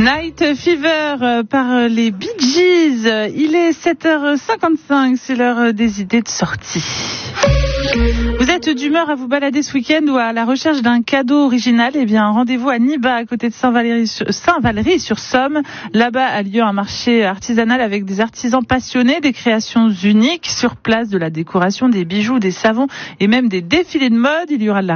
Night Fever par les Bee Gees. Il est 7h55, c'est l'heure des idées de sortie. Vous êtes d'humeur à vous balader ce week-end ou à la recherche d'un cadeau original? Eh bien, rendez-vous à Niba, à côté de Saint-Valery-sur-Somme. Là-bas a lieu un marché artisanal avec des artisans passionnés, des créations uniques sur place, de la décoration, des bijoux, des savons et même des défilés de mode. Il y aura de la